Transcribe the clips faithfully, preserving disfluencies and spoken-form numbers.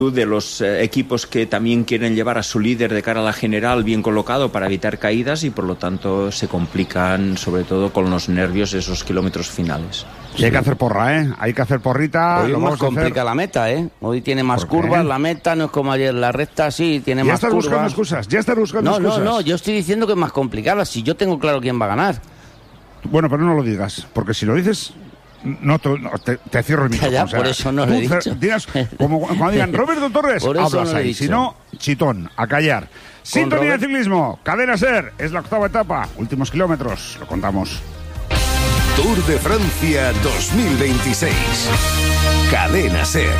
de los eh, equipos que también quieren llevar a su líder de cara a la general bien colocado para evitar caídas y por lo tanto se complican sobre todo con los nervios esos kilómetros finales. Y hay que hacer porra, ¿eh? Hay que hacer porrita. Hoy lo es más vamos a hacer. complica la meta, ¿eh? Hoy tiene más curvas, la meta no es como ayer, la recta sí, tiene Ya más estás curvas. buscando excusas, ya estás buscando No, excusas. no, no, yo estoy diciendo que es más complicada, si yo tengo claro quién va a ganar. Bueno, pero no lo digas, porque si lo dices, no te, no, te, te cierro el micrófono. Ya, o sea, por eso no lo he tú dicho. Dirás, como cuando digan Roberto Torres, Por eso hablas no lo he ahí. dicho. Si no, chitón, a callar. Sintonía Robert... de ciclismo, Cadena Ser, es la octava etapa, últimos kilómetros, lo contamos. Tour de Francia dos mil veintiséis. Cadena Ser.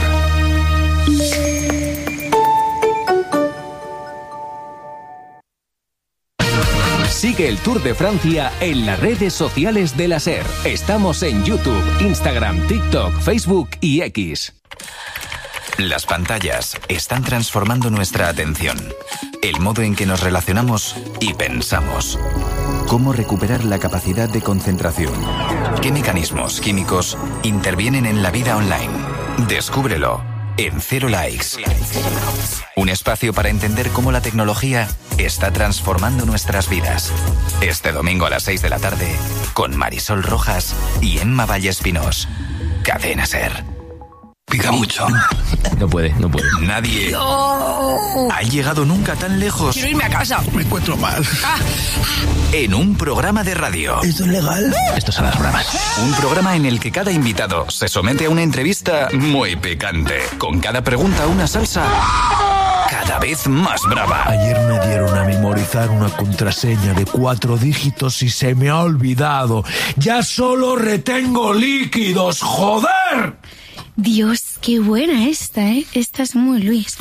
Sigue el Tour de Francia en las redes sociales de la SER. Estamos en YouTube, Instagram, TikTok, Facebook y X. Las pantallas están transformando nuestra atención, el modo en que nos relacionamos y pensamos. ¿Cómo recuperar la capacidad de concentración? ¿Qué mecanismos químicos intervienen en la vida online? Descúbrelo en Cero Likes. Un espacio para entender cómo la tecnología está transformando nuestras vidas. Este domingo a las seis de la tarde, con Marisol Rojas y Emma Vallespinós. Cadena Ser. Pica mucho. No puede, no puede. Nadie no. ha llegado nunca tan lejos. Quiero irme a casa. Me encuentro mal. Ah. En un programa de radio. ¿Esto es legal? Estos son las bromas. Un programa en el que cada invitado se somete a una entrevista muy picante. Con cada pregunta una salsa cada vez más brava. Ayer me dieron a memorizar una contraseña de cuatro dígitos y se me ha olvidado. Ya solo retengo líquidos, ¡joder! Dios, qué buena esta, ¿eh? Esta es muy Luis.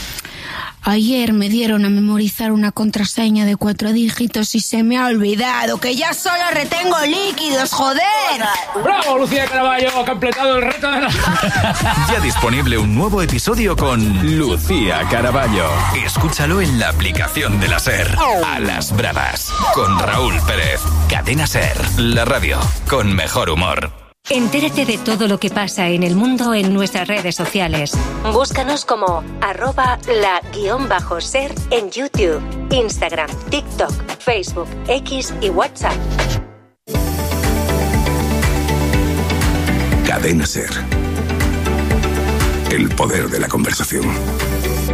Ayer me dieron a memorizar una contraseña de cuatro dígitos y se me ha olvidado que ya solo retengo líquidos, joder. ¡Bravo, Lucía Caraballo! Ha completado el reto de la... Ya disponible un nuevo episodio con Lucía Caraballo. Escúchalo en la aplicación de la SER. A las bravas. Con Raúl Pérez. Cadena SER. La radio con mejor humor. Entérate de todo lo que pasa en el mundo en nuestras redes sociales. Búscanos como arroba la guión bajo ser en YouTube, Instagram, TikTok, Facebook, X y WhatsApp. Cadena Ser. El poder de la conversación.